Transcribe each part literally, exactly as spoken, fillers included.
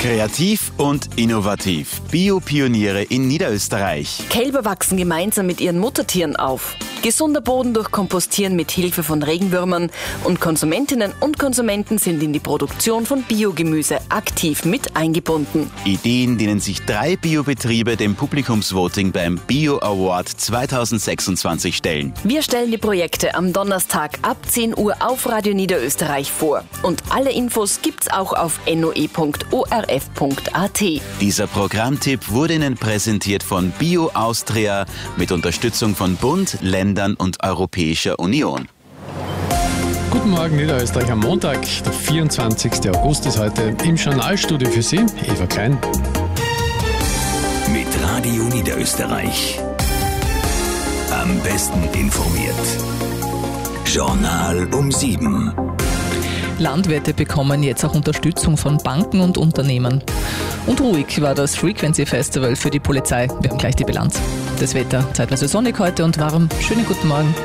Kreativ und innovativ. Bio-Pioniere in Niederösterreich. Kälber wachsen gemeinsam mit ihren Muttertieren auf. Gesunder Boden durch Kompostieren mit Hilfe von Regenwürmern. Und Konsumentinnen und Konsumenten sind in die Produktion von Biogemüse aktiv mit eingebunden. Ideen, denen sich drei Biobetriebe dem Publikumsvoting beim Bio Award zweitausendsechsundzwanzig stellen. Wir stellen die Projekte am Donnerstag ab zehn Uhr auf Radio Niederösterreich vor. Und alle Infos gibt's auch auf n o e punkt o r f punkt a t. Dieser Programmtipp wurde Ihnen präsentiert von Bio Austria mit Unterstützung von Bund, Ländern und Europäischer Union. Guten Morgen Niederösterreich am Montag, der vierundzwanzigsten August ist heute. Im Journalstudio für Sie, Eva Klein. Mit Radio Niederösterreich. Am besten informiert. Journal um sieben. Landwirte bekommen jetzt auch Unterstützung von Banken und Unternehmen. Und ruhig war das Frequency Festival für die Polizei. Wir haben gleich die Bilanz. Das Wetter zeitweise sonnig heute und warm. Schönen guten Morgen.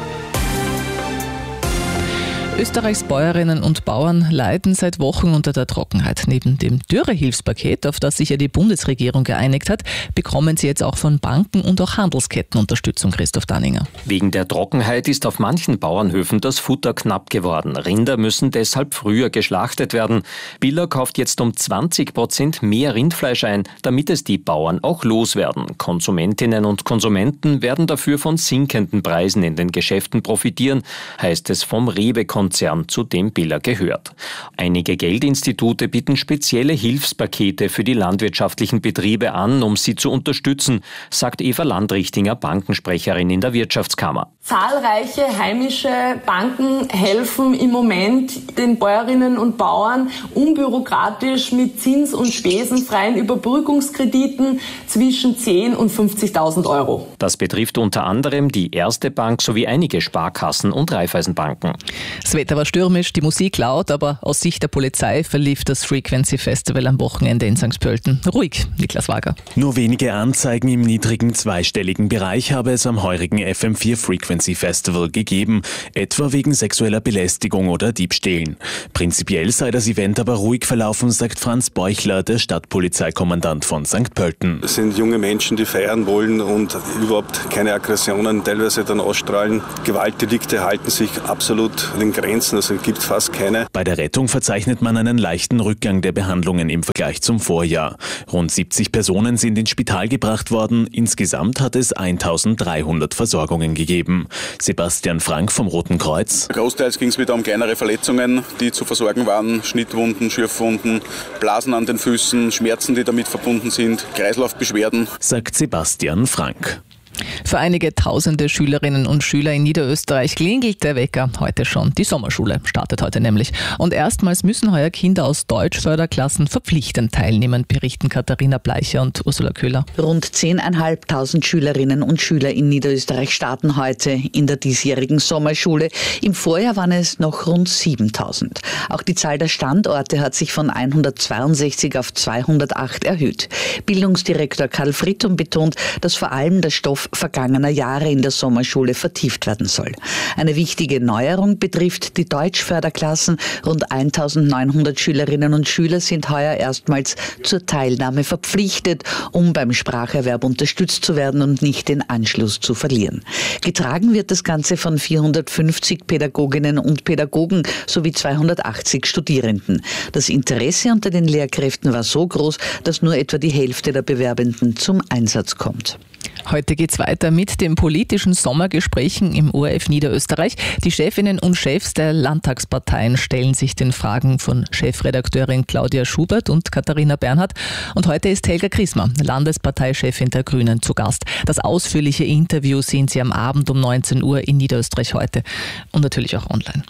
Österreichs Bäuerinnen und Bauern leiden seit Wochen unter der Trockenheit. Neben dem Dürrehilfspaket, auf das sich ja die Bundesregierung geeinigt hat, bekommen sie jetzt auch von Banken und auch Handelsketten Unterstützung, Christoph Danninger. Wegen der Trockenheit ist auf manchen Bauernhöfen das Futter knapp geworden. Rinder müssen deshalb früher geschlachtet werden. Billa kauft jetzt um zwanzig Prozent mehr Rindfleisch ein, damit es die Bauern auch loswerden. Konsumentinnen und Konsumenten werden dafür von sinkenden Preisen in den Geschäften profitieren, heißt es vom Rewe-Konzern, zu dem Billa gehört. Einige Geldinstitute bieten spezielle Hilfspakete für die landwirtschaftlichen Betriebe an, um sie zu unterstützen, sagt Eva Landrichtinger, Bankensprecherin in der Wirtschaftskammer. Zahlreiche heimische Banken helfen im Moment den Bäuerinnen und Bauern unbürokratisch mit zins- und spesenfreien Überbrückungskrediten zwischen zehntausend und fünfzigtausend Euro. Das betrifft unter anderem die Erste Bank sowie einige Sparkassen und Raiffeisenbanken. Das Wetter war stürmisch, die Musik laut, aber aus Sicht der Polizei verlief das Frequency Festival am Wochenende in Sankt Pölten ruhig. Niklas Wager. Nur wenige Anzeigen im niedrigen zweistelligen Bereich habe es am heurigen F M vier Frequency Festival gegeben, etwa wegen sexueller Belästigung oder Diebstählen. Prinzipiell sei das Event aber ruhig verlaufen, sagt Franz Beuchler, der Stadtpolizeikommandant von Sankt Pölten. Es sind junge Menschen, die feiern wollen und überhaupt keine Aggressionen teilweise dann ausstrahlen. Gewaltdelikte halten sich absolut an den Grenzen, also es gibt fast keine. Bei der Rettung verzeichnet man einen leichten Rückgang der Behandlungen im Vergleich zum Vorjahr. Rund siebzig Personen sind ins Spital gebracht worden. Insgesamt hat es eintausenddreihundert Versorgungen gegeben. Sebastian Frank vom Roten Kreuz. Großteils ging es wieder um kleinere Verletzungen, die zu versorgen waren. Schnittwunden, Schürfwunden, Blasen an den Füßen, Schmerzen, die damit verbunden sind, Kreislaufbeschwerden, sagt Sebastian Frank. Für einige tausende Schülerinnen und Schüler in Niederösterreich klingelt der Wecker heute schon. Die Sommerschule startet heute nämlich. Und erstmals müssen heuer Kinder aus Deutschförderklassen verpflichtend teilnehmen, berichten Katharina Bleicher und Ursula Köhler. Rund zehntausendfünfhundert Schülerinnen und Schüler in Niederösterreich starten heute in der diesjährigen Sommerschule. Im Vorjahr waren es noch rund siebentausend. Auch die Zahl der Standorte hat sich von hundertzweiundsechzig auf zweihundertacht erhöht. Bildungsdirektor Karl Frittum betont, dass vor allem der Stoff vergangener Jahre in der Sommerschule vertieft werden soll. Eine wichtige Neuerung betrifft die Deutschförderklassen. Rund eintausendneunhundert Schülerinnen und Schüler sind heuer erstmals zur Teilnahme verpflichtet, um beim Spracherwerb unterstützt zu werden und nicht den Anschluss zu verlieren. Getragen wird das Ganze von vierhundertfünfzig Pädagoginnen und Pädagogen sowie zweihundertachtzig Studierenden. Das Interesse unter den Lehrkräften war so groß, dass nur etwa die Hälfte der Bewerbenden zum Einsatz kommt. Heute geht's weiter mit den politischen Sommergesprächen im O R F Niederösterreich. Die Chefinnen und Chefs der Landtagsparteien stellen sich den Fragen von Chefredakteurin Claudia Schubert und Katharina Bernhardt. Und heute ist Helga Chrismer, Landesparteichefin der Grünen, zu Gast. Das ausführliche Interview sehen Sie am Abend um neunzehn Uhr in Niederösterreich heute und natürlich auch online.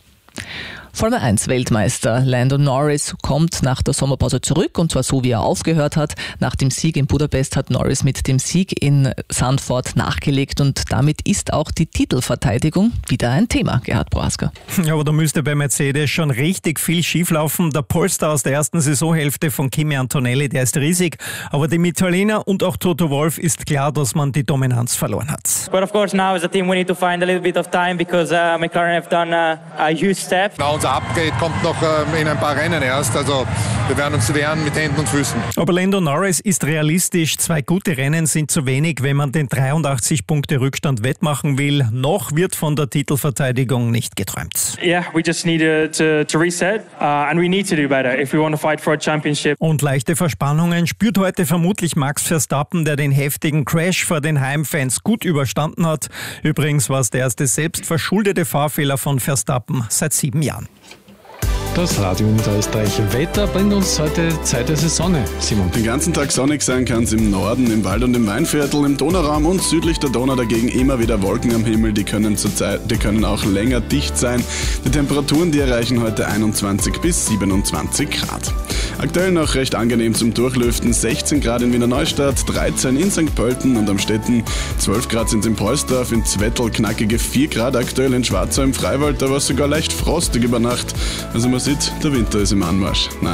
Formel eins Weltmeister Lando Norris kommt nach der Sommerpause zurück, und zwar so, wie er aufgehört hat. Nach dem Sieg in Budapest hat Norris mit dem Sieg in Zandvoort nachgelegt, und damit ist auch die Titelverteidigung wieder ein Thema, Gerhard Prohaska. Ja, aber da müsste bei Mercedes schon richtig viel schieflaufen. Der Polestar aus der ersten Saisonhälfte von Kimi Antonelli, der ist riesig, aber dem Italiener und auch Toto Wolff ist klar, dass man die Dominanz verloren hat. But of course now as a team we need to find a little bit of time because uh, McLaren have done a, a huge step. Now unser Upgrade kommt noch in ein paar Rennen erst. Also wir werden uns wehren mit Händen und Füßen. Aber Lando Norris ist realistisch. Zwei gute Rennen sind zu wenig, wenn man den dreiundachtzig Punkte Rückstand wettmachen will. Noch wird von der Titelverteidigung nicht geträumt. Yeah, we just need to, to reset uh, and we need to do better if we want to fight for a championship. Und leichte Verspannungen spürt heute vermutlich Max Verstappen, der den heftigen Crash vor den Heimfans gut überstanden hat. Übrigens war es der erste selbstverschuldete Fahrfehler von Verstappen seit sieben Jahren. Das Radio Niederösterreich Wetter bringt uns heute zeitweise Sonne. Simon. Den ganzen Tag sonnig sein kann es im Norden, im Wald- und im Weinviertel, im Donauraum und südlich der Donau dagegen immer wieder Wolken am Himmel. Die können, zur Zeit, die können auch länger dicht sein. Die Temperaturen, die erreichen heute einundzwanzig bis siebenundzwanzig Grad. Aktuell noch recht angenehm zum Durchlüften. sechzehn Grad in Wiener Neustadt, dreizehn in Sankt Pölten und am Städten, zwölf Grad sind es in Polsdorf, in Zwettl knackige vier Grad aktuell, in Schwarzau im Freiwald, da war es sogar leicht frostig über Nacht. Also man sieht, der Winter ist im Anmarsch. Nein.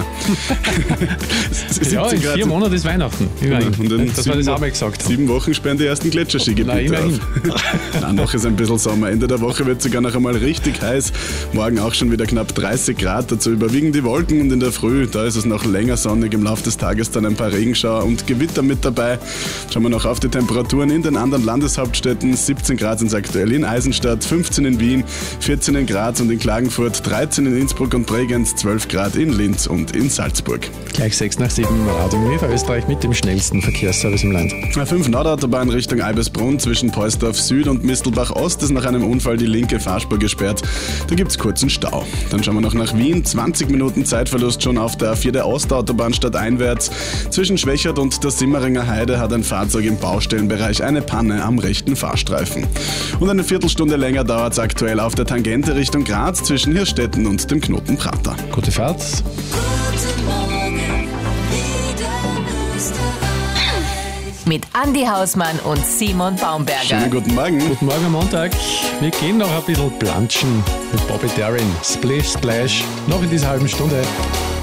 Ja, in vier Grad. Monaten ist Weihnachten. Immerhin. Und in das war das auch mal gesagt. Sieben Wochen sperren die ersten Gletscherskigebiete auf. Nein, noch ist ein bisschen Sommer. Ende der Woche wird es sogar noch einmal richtig heiß. Morgen auch schon wieder knapp dreißig Grad. Dazu überwiegen die Wolken und in der Früh, da ist es noch länger sonnig. Im Laufe des Tages dann ein paar Regenschauer und Gewitter mit dabei. Schauen wir noch auf die Temperaturen in den anderen Landeshauptstädten. siebzehn Grad sind es aktuell in Eisenstadt, fünfzehn in Wien, vierzehn in Graz und in Klagenfurt, dreizehn in Innsbruck und Bregenz, zwölf Grad in Linz und in Salzburg. Gleich sechs nach sieben Radio Niederösterreich mit dem schnellsten Verkehrsservice im Land. A fünf Nordautobahn Richtung Eibesbrunn zwischen Poisdorf Süd und Mistelbach Ost ist nach einem Unfall die linke Fahrspur gesperrt. Da gibt es kurzen Stau. Dann schauen wir noch nach Wien. zwanzig Minuten Zeitverlust schon auf der A vier der Ostautobahn stadteinwärts. Zwischen Schwächert und der Simmeringer Heide hat ein Fahrzeug im Baustellenbereich eine Panne am rechten Fahrstreifen. Und eine Viertelstunde länger dauert es aktuell auf der Tangente Richtung Graz zwischen Hirstetten und dem Knoten Prater. Gute Fahrt. Mit Andi Hausmann und Simon Baumberger. Schönen guten Morgen. Guten Morgen am Montag. Wir gehen noch ein bisschen planschen mit Bobby Darin. Splish Splash. Noch in dieser halben Stunde.